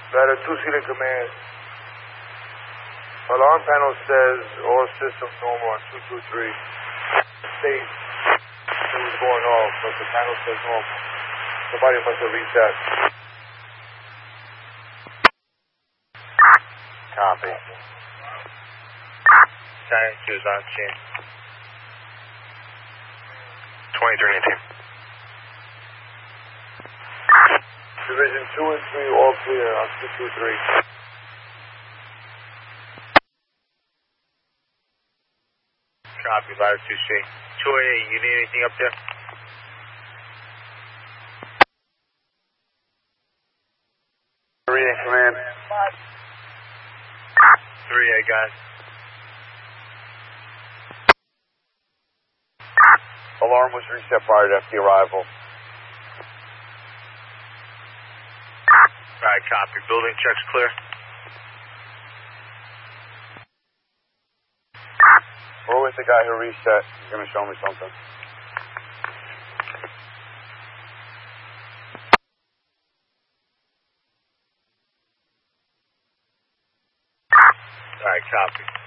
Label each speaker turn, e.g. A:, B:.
A: Ladder 2 Cedar Command. Alarm panel says all systems normal on 223. State it was going off, but the panel says normal. Somebody must have reset.
B: Copy. China 2 is on scene. 2319.
A: Division 2 and 3 all clear on 223.
B: Copy, ladder 2C. 288, you need anything up there?
A: Korean Command.
B: 3A, guys.
A: Alarm was reset prior to FD arrival.
B: Alright, copy. Building checks clear.
A: We're with the guy who reset. He's going to show me something.
B: Alright, copy.